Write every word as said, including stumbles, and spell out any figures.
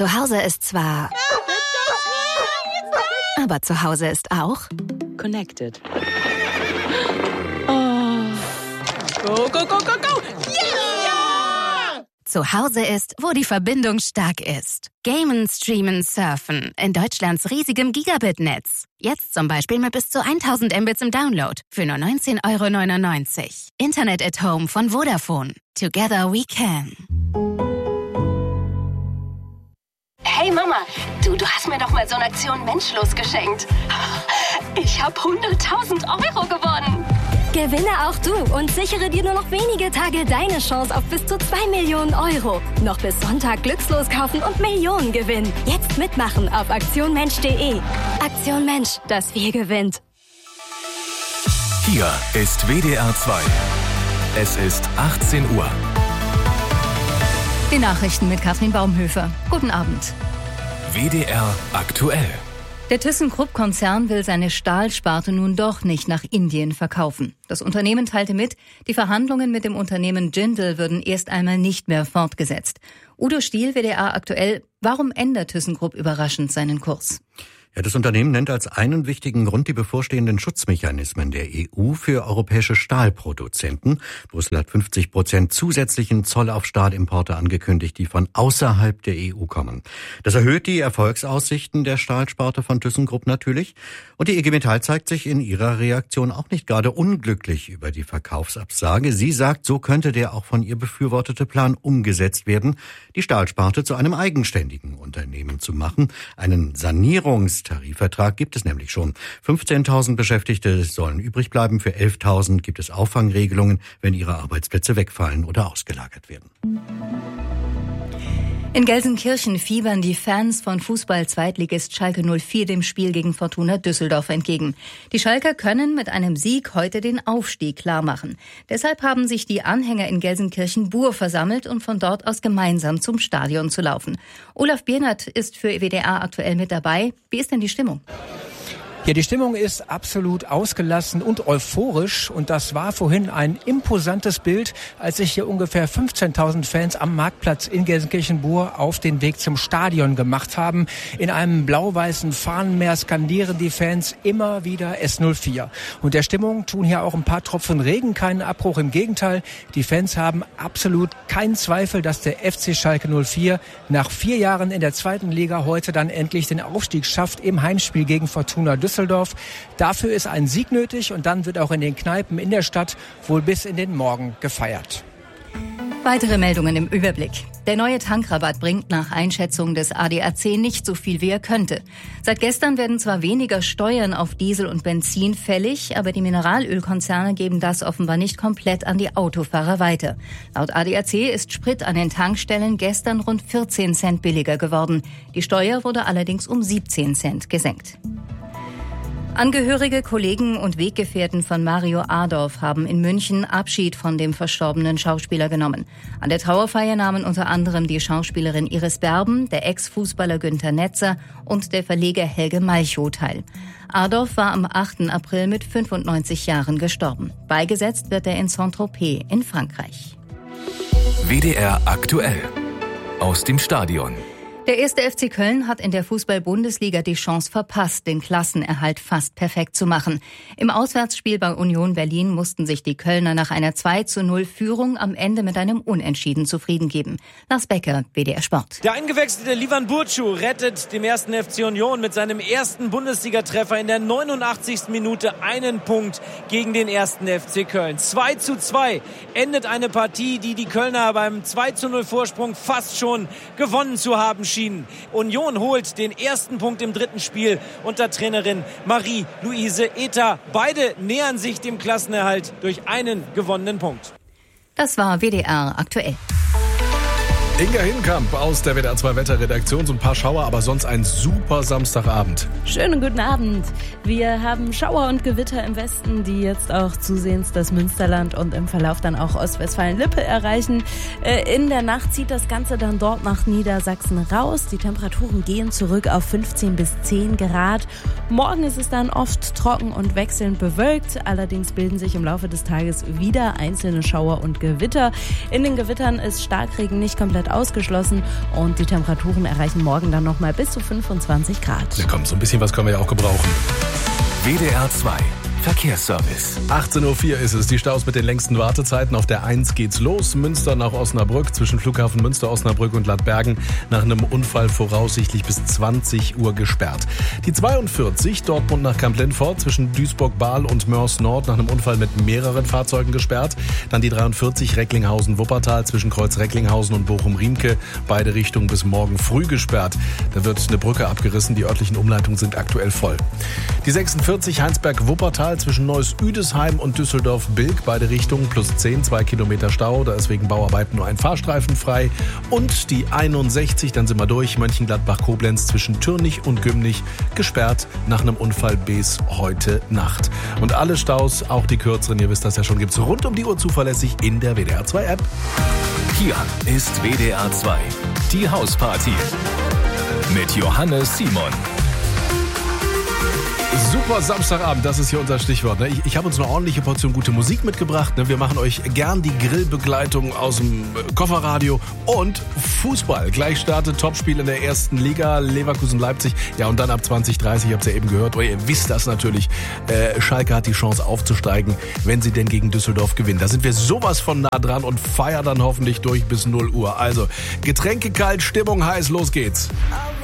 Zu Hause ist zwar... Aber zu Hause ist auch... Connected. Oh. Go, go, go, go, go! Yeah! Zu Hause ist, wo die Verbindung stark ist. Gamen, streamen, surfen. In Deutschlands riesigem Gigabit-Netz. Jetzt zum Beispiel mit bis zu tausend Mbits im Download. Für nur neunzehn Euro neunundneunzig. Internet at Home von Vodafone. Together we can. Hey Mama, du, du hast mir doch mal so eine Aktion Menschlos geschenkt. Ich habe hunderttausend Euro gewonnen. Gewinne auch du und sichere dir nur noch wenige Tage deine Chance auf bis zu zwei Millionen Euro. Noch bis Sonntag glückslos kaufen und Millionen gewinnen. Jetzt mitmachen auf aktion mensch punkt de. Aktion Mensch, das Wir gewinnt. Hier ist W D R zwei. Es ist achtzehn Uhr. Die Nachrichten mit Katrin Baumhöfer. Guten Abend. W D R aktuell. Der ThyssenKrupp-Konzern will seine Stahlsparte nun doch nicht nach Indien verkaufen. Das Unternehmen teilte mit, die Verhandlungen mit dem Unternehmen Jindal würden erst einmal nicht mehr fortgesetzt. Udo Stiel, W D R aktuell. Warum ändert ThyssenKrupp überraschend seinen Kurs? Ja, das Unternehmen nennt als einen wichtigen Grund die bevorstehenden Schutzmechanismen der E U für europäische Stahlproduzenten. Brüssel hat fünfzig Prozent zusätzlichen Zoll auf Stahlimporte angekündigt, die von außerhalb der E U kommen. Das erhöht die Erfolgsaussichten der Stahlsparte von ThyssenKrupp natürlich. Und die I G Metall zeigt sich in ihrer Reaktion auch nicht gerade unglücklich über die Verkaufsabsage. Sie sagt, so könnte der auch von ihr befürwortete Plan umgesetzt werden, die Stahlsparte zu einem eigenständigen Unternehmen zu machen. Einen Sanierungs Tarifvertrag gibt es nämlich schon. fünfzehntausend Beschäftigte sollen übrig bleiben. Für elftausend gibt es Auffangregelungen, wenn ihre Arbeitsplätze wegfallen oder ausgelagert werden. In Gelsenkirchen fiebern die Fans von Fußball-Zweitligist Schalke null vier dem Spiel gegen Fortuna Düsseldorf entgegen. Die Schalker können mit einem Sieg heute den Aufstieg klarmachen. Deshalb haben sich die Anhänger in Gelsenkirchen-Bur versammelt, um von dort aus gemeinsam zum Stadion zu laufen. Olaf Biernert ist für W D R aktuell mit dabei. Wie ist denn die Stimmung? Ja, die Stimmung ist absolut ausgelassen und euphorisch. Und das war vorhin ein imposantes Bild, als sich hier ungefähr fünfzehntausend Fans am Marktplatz in Gelsenkirchen-Bur auf den Weg zum Stadion gemacht haben. In einem blau-weißen Fahnenmeer skandieren die Fans immer wieder S null vier. Und der Stimmung tun hier auch ein paar Tropfen Regen keinen Abbruch. Im Gegenteil, die Fans haben absolut keinen Zweifel, dass der F C Schalke null vier nach vier Jahren in der zweiten Liga heute dann endlich den Aufstieg schafft im Heimspiel gegen Fortuna Düsseldorf. Düsseldorf. Dafür ist ein Sieg nötig und dann wird auch in den Kneipen in der Stadt wohl bis in den Morgen gefeiert. Weitere Meldungen im Überblick. Der neue Tankrabatt bringt nach Einschätzung des A D A C nicht so viel, wie er könnte. Seit gestern werden zwar weniger Steuern auf Diesel und Benzin fällig, aber die Mineralölkonzerne geben das offenbar nicht komplett an die Autofahrer weiter. Laut A D A C ist Sprit an den Tankstellen gestern rund vierzehn Cent billiger geworden. Die Steuer wurde allerdings um siebzehn Cent gesenkt. Angehörige, Kollegen und Weggefährten von Mario Adorf haben in München Abschied von dem verstorbenen Schauspieler genommen. An der Trauerfeier nahmen unter anderem die Schauspielerin Iris Berben, der Ex-Fußballer Günther Netzer und der Verleger Helge Malchow teil. Adorf war am achten April mit fünfundneunzig Jahren gestorben. Beigesetzt wird er in Saint-Tropez in Frankreich. W D R aktuell. Aus dem Stadion. Der erste F C Köln hat in der Fußball-Bundesliga die Chance verpasst, den Klassenerhalt fast perfekt zu machen. Im Auswärtsspiel bei Union Berlin mussten sich die Kölner nach einer zwei zu null Führung am Ende mit einem Unentschieden zufrieden geben. Lars Becker, W D R Sport. Der eingewechselte Livan Burcu rettet dem ersten F C Union mit seinem ersten Bundesliga-Treffer in der neunundachtzigsten Minute einen Punkt gegen den ersten F C Köln. zwei zu zwei endet eine Partie, die die Kölner beim zwei zu null Vorsprung fast schon gewonnen zu haben schienen. Union holt den ersten Punkt im dritten Spiel unter Trainerin Marie-Louise Eta. Beide nähern sich dem Klassenerhalt durch einen gewonnenen Punkt. Das war W D R aktuell. Inga Hinkamp aus der W D R zwei Wetterredaktion. So ein paar Schauer, aber sonst ein super Samstagabend. Schönen guten Abend. Wir haben Schauer und Gewitter im Westen, die jetzt auch zusehends das Münsterland und im Verlauf dann auch Ostwestfalen-Lippe erreichen. In der Nacht zieht das Ganze dann dort nach Niedersachsen raus. Die Temperaturen gehen zurück auf fünfzehn bis zehn Grad. Morgen ist es dann oft trocken und wechselnd bewölkt. Allerdings bilden sich im Laufe des Tages wieder einzelne Schauer und Gewitter. In den Gewittern ist Starkregen nicht komplett komplett ausgeschlossen und die Temperaturen erreichen morgen dann nochmal bis zu fünfundzwanzig Grad. Ja, komm, so ein bisschen was können wir ja auch gebrauchen. W D R zwei Verkehrsservice. achtzehn Uhr vier ist es. Die Staus mit den längsten Wartezeiten. Auf der eins geht's los. Münster nach Osnabrück. Zwischen Flughafen Münster, Osnabrück und Ladbergen nach einem Unfall voraussichtlich bis zwanzig Uhr gesperrt. Die zweiundvierzig Dortmund nach Kamp-Lintfort. Zwischen Duisburg-Bahl und Mörs Nord nach einem Unfall mit mehreren Fahrzeugen gesperrt. Dann die dreiundvierzig Recklinghausen-Wuppertal zwischen Kreuz Recklinghausen und Bochum-Riemke. Beide Richtungen bis morgen früh gesperrt. Da wird eine Brücke abgerissen. Die örtlichen Umleitungen sind aktuell voll. Die sechsundvierzig Heinsberg-Wuppertal zwischen Neuss-Üdesheim und Düsseldorf-Bilk, beide Richtungen plus zehn, zwei Kilometer Stau, da ist wegen Bauarbeiten nur ein Fahrstreifen frei. Und die einundsechzig, dann sind wir durch, Mönchengladbach-Koblenz zwischen Türnich und Gümnich gesperrt nach einem Unfall bis heute Nacht. Und alle Staus, auch die kürzeren, ihr wisst das ja schon, gibt's rund um die Uhr zuverlässig in der W D R zwei App. Hier ist W D R zwei, die Hausparty mit Johannes Simon. Super Samstagabend, das ist hier unser Stichwort. Ich, ich habe uns eine ordentliche Portion gute Musik mitgebracht. Wir machen euch gern die Grillbegleitung aus dem Kofferradio und Fußball. Gleich startet Topspiel in der ersten Liga, Leverkusen-Leipzig. Ja, und dann ab zwanzig dreißig, ihr habt es ja eben gehört, oder ihr wisst das natürlich, äh, Schalke hat die Chance aufzusteigen, wenn sie denn gegen Düsseldorf gewinnen. Da sind wir sowas von nah dran und feiern dann hoffentlich durch bis null Uhr. Also Getränke kalt, Stimmung heiß, los geht's.